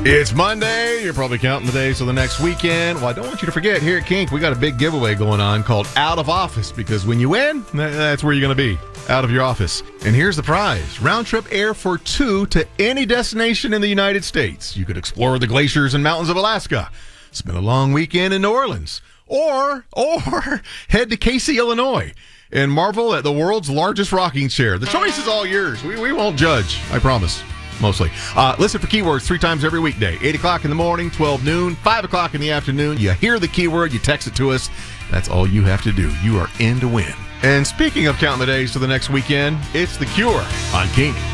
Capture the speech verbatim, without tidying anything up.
It's Monday. You're probably counting the days till the next weekend. Well, I don't want you to forget, here at Kink, we got a big giveaway going on called Out of Office, because when you win, that's where you're going to be, out of your office. And here's the prize. Round-trip air for two to any destination in the United States. You could explore the glaciers and mountains of Alaska, spend a long weekend in New Orleans, or, or head to Casey, Illinois, and marvel at the world's largest rocking chair. The choice is all yours. We, we won't judge, I promise. Mostly. Uh, listen for keywords three times every weekday. eight o'clock in the morning, twelve noon, five o'clock in the afternoon. You hear the keyword, you text it to us. That's all you have to do. You are in to win. And speaking of counting the days to the next weekend, it's The Cure on Kink.